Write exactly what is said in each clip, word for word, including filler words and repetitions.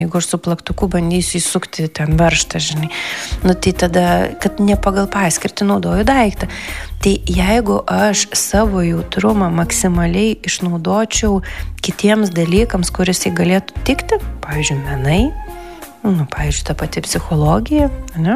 Jeigu aš su plaktuku bandysiu įsukti ten varžtą, žinai, nu tai tada, kad ne pagal paskirtį naudoju daiktą. Tai jeigu aš savo jautrumą maksimaliai išnaudočiau kitiems dalykams, kuris jį galėtų tikti, pavyzdžiui, menai, nu, pavyzdžiui, ta pati psichologija, ne?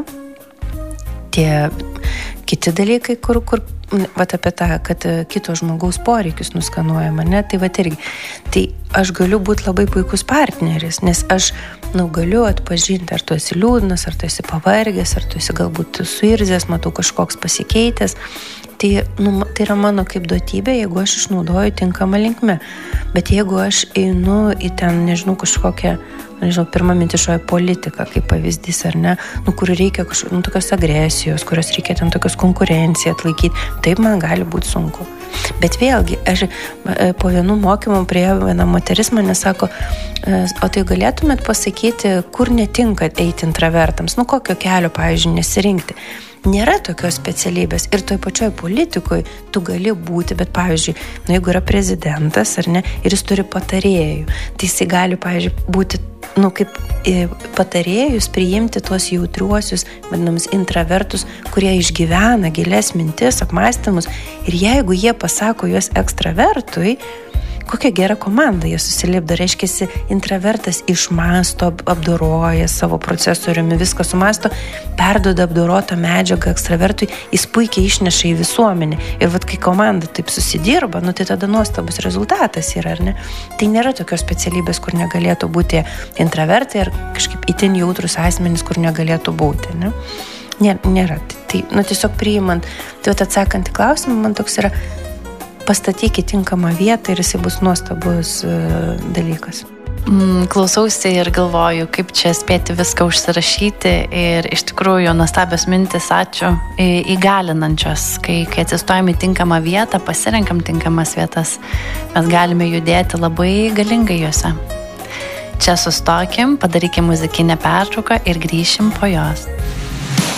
Tie kiti dalykai, kur, kur vat apie tą, kad kito žmogaus poreikius nuskanuojama, ne, tai vat irgi. Tai aš galiu būti labai puikus partneris, nes aš, nu, galiu atpažinti, ar tu esi liūdnas, ar tu esi pavargęs, ar tu esi galbūt suirzęs, matau kažkoks pasikeitęs. Tai, nu, tai yra mano kaip duotybė, jeigu aš išnaudoju tinkamą linkme. Bet jeigu aš einu į ten, nežinau, kažkokią, nežinau, pirmą mintį šoje politiką, kaip pavyzdys, ar ne, nu, kur reikia kažkokios, nu, tokios agresijos, kurios reikia ten tokios konkurenciją atlaikyti, taip man gali būti sunku. Bet vėlgi, aš po vienų mokymų prie viena moteris mane sako, o tai galėtumėt pasakyti, kur netinka eiti intravertams, nu, kokio kelio, pavyzdžiui, nesirinkti. Nėra tokios specialybės ir toj pačioj politikoje tu gali būti, bet pavyzdžiui, nu, jeigu yra prezidentas, ar ne, ir jis turi patarėjų, tai jisai gali, pavyzdžiui, būti, nu, kaip patarėjus priimti tuos jautriuosius, vadinamus intravertus, kurie išgyvena gilias mintis, apmąstymus, ir jeigu jie pasako juos ekstravertui, kokia gera komanda jie susilipdo, reiškiasi intravertas išmąsto, apdoroja savo procesoriumi, viską sumasto, perduoda apdorotą medžiagą ekstravertui, jis puikiai išneša į visuomenę. Ir vat kai komanda taip susidirba, nu tai tada nuostabus rezultatas yra, ar ne? Tai nėra tokios specialybės, kur negalėtų būti intravertai ar kažkaip itin jautrus asmenys, kur negalėtų būti, ne? Nėra, nėra. Tai, nu tiesiog priimant, tai vat atsakant į klausimą, man toks yra pastatyk į tinkamą vietą ir jisai bus nuostabus uh, dalykas. Mm, klausausi ir galvoju, kaip čia spėti viską užsirašyti ir iš tikrųjų nuostabios mintis, ačiū, įgalinančios, kai, kai atsistojam į tinkamą vietą, pasirenkam tinkamas vietas, mes galime judėti labai galingai juose. Čia sustokim, padarykim muzikinę pertrauką ir grįšim po jos.